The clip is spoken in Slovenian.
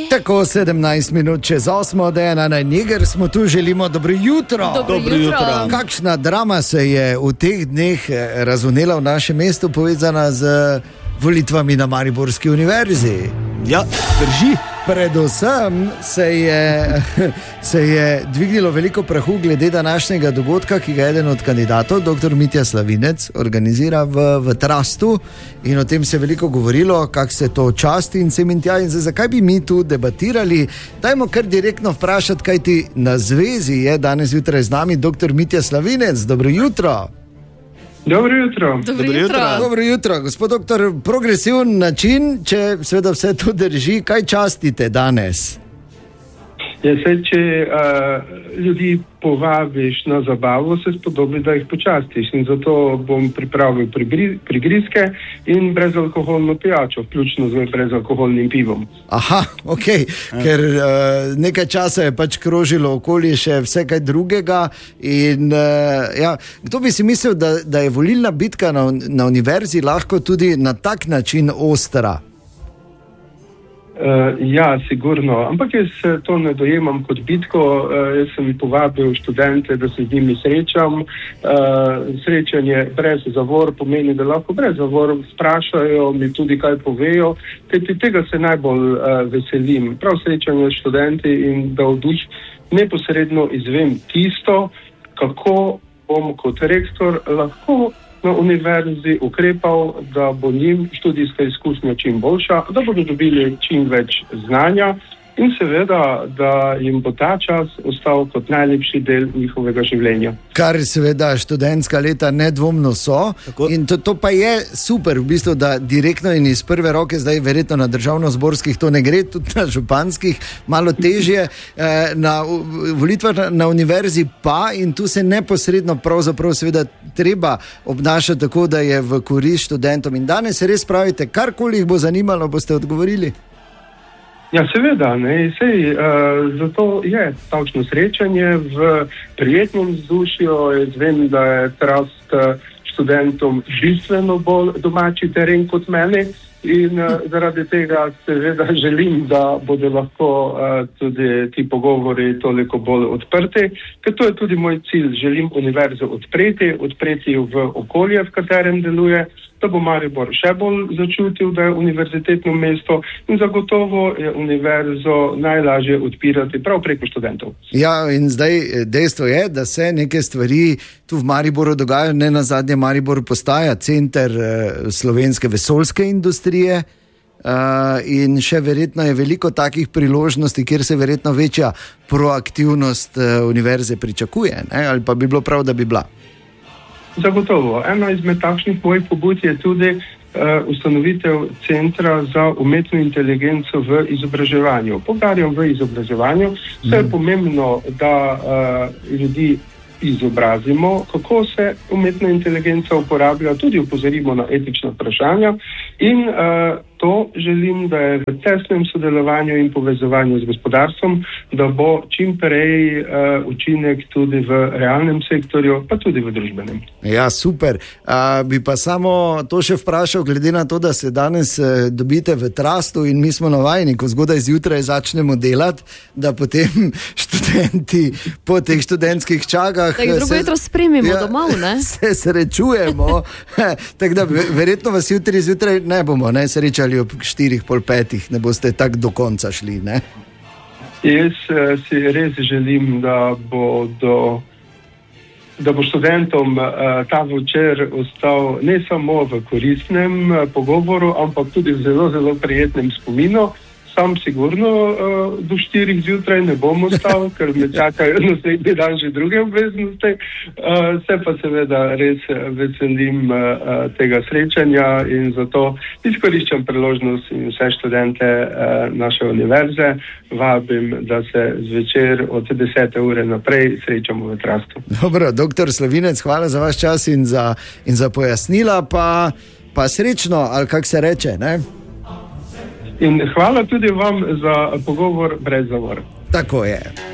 Tako, 17 minut čez 8, Dejana Najniger smo tu, želimo dobro jutro. Dobro jutro. Kakšna drama se je v teh dneh razvnela v našem mestu, povezana z volitvami na Mariborski univerzi? Ja, drži. Predvsem se je dvignilo veliko prahu glede današnjega dogodka, ki ga eden od kandidatov, dr. Mitja Slavinec, organizira v Trastu, in o tem se je veliko govorilo, kako se to časti in sem in tja. In zakaj bi mi tu debatirali? Dajmo kar direktno vprašati, kaj ti na zvezi je danes zjutraj z nami dr. Mitja Slavinec. Dobro jutro. Dobro jutro. Dobro jutro, gospod doktor. Progresiven način, če seveda vse to drži, kaj častite danes? Ja, če ljudi povabiš na zabavo, se spodobi, da jih počastiš, in zato bom pripravil prigrizke in brezalkoholno pijačo, vključno z brezalkoholnim pivom. Aha, ok, ker nekaj časa je pač krožilo okoli še vse kaj drugega in kdo bi si mislil, da je volilna bitka na univerzi lahko tudi na tak način ostra? Ja, sigurno, ampak jaz to ne dojemam kot bitko. Jaz sem povabil študente, da se z njimi srečam. Srečanje brez zavor pomeni, da lahko brez zavor sprašajo, mi tudi kaj povejo, kajti tega se najbolj veselim. Prav srečanje s študenti in da od njih neposredno izvem tisto, kako bom kot rektor lahko na univerzi ukrepal, da bo njim študijska izkušnja čim boljša, da bodo dobili čim več znanja in seveda, da jim bo ta čas ostal kot najlepši del njihovega življenja. Kar seveda študentska leta nedvomno so. Tako. In to pa je super, v bistvu, da direktno in iz prve roke, zdaj verjetno na državnozborskih to ne gre, tudi na županskih malo težje, na volitvah na univerzi pa, in tu se neposredno pravzaprav seveda treba obnašati tako, da je v korist študentom. In danes res pravite, karkoli jih bo zanimalo, boste odgovorili? Ja, seveda, zato je takšno srečanje v prijetnem vzdušju. Jaz vem, da je Trast študentom bistveno bolj domači teren kot meni in zaradi tega seveda želim, da bodo lahko tudi ti pogovori toliko bolj odprti, ker to je tudi moj cilj. Želim univerzo odpreti v okolje, v katerem deluje, da bo Maribor še bolj začutil, da je univerzitetno mesto, in zagotovo je univerzo najlažje odpirati prav preko študentov. Ja, in zdaj dejstvo je, da se neke stvari tu v Mariboru dogajajo. Ne nazadnje Maribor postaja center slovenske vesoljske industrije in še verjetno je veliko takih priložnosti, kjer se verjetno večja proaktivnost univerze pričakuje, ne? Ali pa bi bilo prav, da bi bila? Zagotovo. Ena izmed takšnih mojih pobud je tudi ustanovitev centra za umetno inteligenco v izobraževanju. Poudarjam v izobraževanju, vse je pomembno, da ljudi izobrazimo, kako se umetna inteligenca uporablja, tudi opozorimo na etična vprašanja in to želim, da je v tesnem sodelovanju in povezovanju z gospodarstvom, da bo čim prej učinek tudi v realnem sektorju, pa tudi v družbenem. Ja, super. Bi pa samo to še vprašal, glede na to, da se danes dobite v Trastu in mi smo navajeni, ko zgodaj zjutraj začnemo delati, da potem študenti po teh študentskih čakah drugo jutro spremimo domov, ne? Se srečujemo. Tako da verjetno vas jutri zjutraj ne bomo srečali ob 4:30, ne boste tako do konca šli, ne? Jaz si res želim, da bo študentom ta večer ostal ne samo v koristnem pogovoru, ampak tudi v zelo, zelo prijetnem spominu. Sam sigurno do 4 zjutraj ne bom ostal, ker me čakajo naslednji dan že druge obveznosti. Se pa seveda res veselim tega srečanja in zato izkoriščam priložnost in vse študente naše univerze vabim, da se zvečer od 10. ure naprej srečamo v Trastu. Dobro, doktor Slavinec, hvala za vaš čas in za pojasnila, pa srečno, ali kak se reče, ne? In hvala tudi vam za pogovor brez zavor. Tako je.